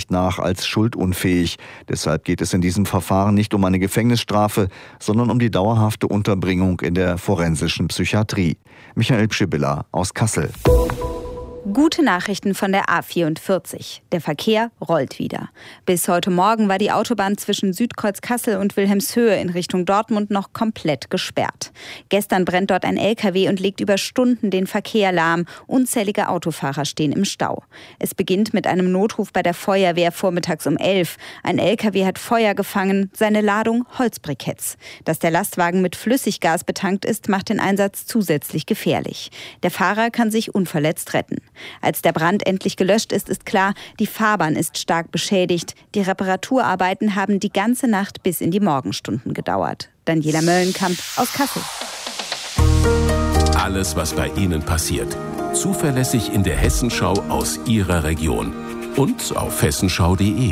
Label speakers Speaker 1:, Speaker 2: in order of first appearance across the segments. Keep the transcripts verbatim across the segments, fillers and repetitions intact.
Speaker 1: Strafrecht nach als schuldunfähig. Deshalb geht es in diesem Verfahren nicht um eine Gefängnisstrafe, sondern um die dauerhafte Unterbringung in der forensischen Psychiatrie. Michael Pschibilla aus Kassel.
Speaker 2: Gute Nachrichten von der A vierundvierzig. Der Verkehr rollt wieder. Bis heute Morgen war die Autobahn zwischen Südkreuz Kassel und Wilhelmshöhe in Richtung Dortmund noch komplett gesperrt. Gestern brennt dort ein L K W und legt über Stunden den Verkehr lahm. Unzählige Autofahrer stehen im Stau. Es beginnt mit einem Notruf bei der Feuerwehr vormittags um elf. Ein L K W hat Feuer gefangen, seine Ladung Holzbriketts. Dass der Lastwagen mit Flüssiggas betankt ist, macht den Einsatz zusätzlich gefährlich. Der Fahrer kann sich unverletzt retten. Als der Brand endlich gelöscht ist, ist klar, die Fahrbahn ist stark beschädigt. Die Reparaturarbeiten haben die ganze Nacht bis in die Morgenstunden gedauert. Daniela Möllenkamp aus Kassel.
Speaker 3: Alles, was bei Ihnen passiert, zuverlässig in der Hessenschau aus Ihrer Region und auf hessenschau punkt de.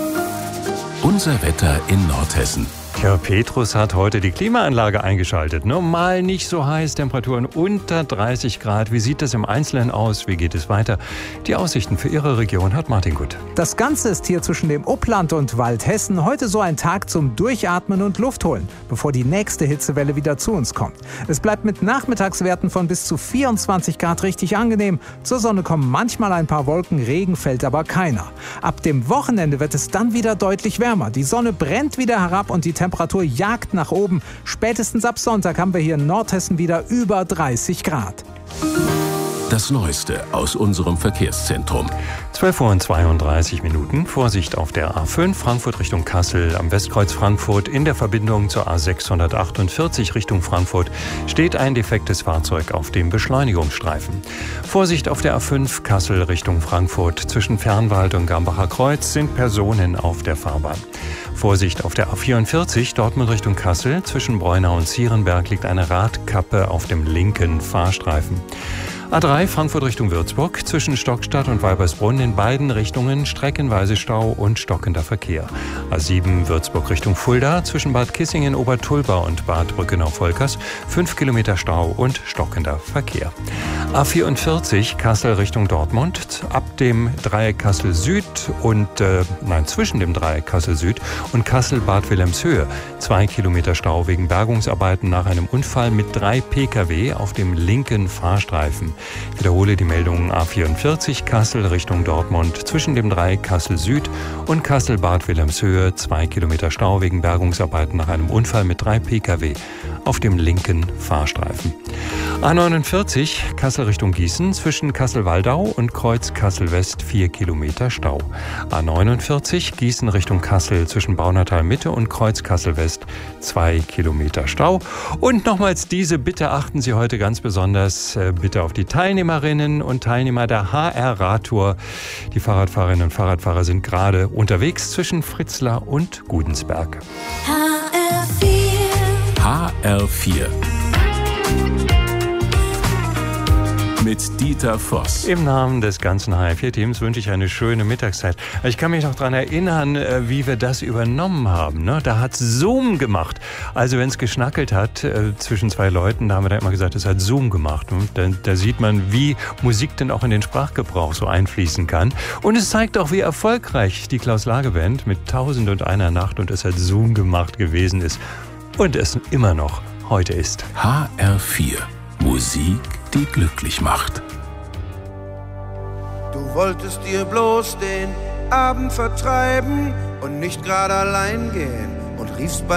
Speaker 3: Unser Wetter in Nordhessen.
Speaker 4: Ja, Petrus hat heute die Klimaanlage eingeschaltet. Normal nicht so heiß, Temperaturen unter dreißig Grad. Wie sieht das im Einzelnen aus? Wie geht es weiter? Die Aussichten für Ihre Region hat Martin Gut.
Speaker 5: Das Ganze ist hier zwischen dem Upland und Waldhessen heute so ein Tag zum Durchatmen und Luft holen, bevor die nächste Hitzewelle wieder zu uns kommt. Es bleibt mit Nachmittagswerten von bis zu vierundzwanzig Grad richtig angenehm. Zur Sonne kommen manchmal ein paar Wolken, Regen fällt aber keiner. Ab dem Wochenende wird es dann wieder deutlich wärmer. Die Sonne brennt wieder herab und die Temperatur jagt nach oben. Spätestens ab Sonntag haben wir hier in Nordhessen wieder über dreißig Grad.
Speaker 3: Das Neueste aus unserem Verkehrszentrum.
Speaker 4: zwölf Uhr und zweiunddreißig Minuten. Vorsicht auf der A fünf, Frankfurt Richtung Kassel. Am Westkreuz Frankfurt in der Verbindung zur A sechshundertachtundvierzig Richtung Frankfurt steht ein defektes Fahrzeug auf dem Beschleunigungsstreifen. Vorsicht auf der A fünf, Kassel Richtung Frankfurt. Zwischen Fernwald und Gambacher Kreuz sind Personen auf der Fahrbahn. Vorsicht auf der A vierundvierzig, Dortmund Richtung Kassel. Zwischen Breunau und Zierenberg liegt eine Radkappe auf dem linken Fahrstreifen. A drei Frankfurt Richtung Würzburg, zwischen Stockstadt und Weibersbrunn in beiden Richtungen streckenweise Stau und stockender Verkehr. A sieben Würzburg Richtung Fulda, zwischen Bad Kissingen, Obertulba und Bad Brückenau-Volkers fünf Kilometer Stau und stockender Verkehr. A vierundvierzig Kassel Richtung Dortmund, ab dem Dreieck Kassel Süd und, äh, nein, zwischen dem Dreieck Kassel Süd und Kassel-Bad Wilhelmshöhe zwei Kilometer Stau wegen Bergungsarbeiten nach einem Unfall mit drei Pkw auf dem linken Fahrstreifen. Ich wiederhole die Meldungen A vierundvierzig Kassel Richtung Dortmund zwischen dem Dreieck Kassel Süd und Kassel-Bad Wilhelmshöhe zwei Kilometer Stau wegen Bergungsarbeiten nach einem Unfall mit drei Pkw auf dem linken Fahrstreifen. A neunundvierzig Kassel Richtung Gießen zwischen Kassel-Waldau und Kreuz Kassel-West vier Kilometer Stau. A neunundvierzig Gießen Richtung Kassel zwischen Baunatal Mitte und Kreuz Kassel-West zwei Kilometer Stau. Und nochmals diese Bitte, achten Sie heute ganz besonders äh, bitte auf die Teilnehmerinnen und Teilnehmer der H R-Radtour. Die Fahrradfahrerinnen und Fahrradfahrer sind gerade unterwegs zwischen Fritzlar und Gudensberg.
Speaker 6: H R vier.
Speaker 3: H R vier. Mit Dieter Voss.
Speaker 4: Im Namen des ganzen H R vier Teams wünsche ich eine schöne Mittagszeit. Ich kann mich noch daran erinnern, wie wir das übernommen haben. Da hat Zoom gemacht. Also wenn es geschnackelt hat äh, zwischen zwei Leuten, da haben wir dann immer gesagt, es hat Zoom gemacht. Da, da sieht man, wie Musik denn auch in den Sprachgebrauch so einfließen kann. Und es zeigt auch, wie erfolgreich die Klaus-Lage-Band mit Tausend und einer Nacht und es hat Zoom gemacht gewesen ist. Und es immer noch heute ist.
Speaker 3: H R vier. Musik, die glücklich macht.
Speaker 7: Du wolltest dir bloß den Abend vertreiben und nicht gerade allein gehen und riefst bei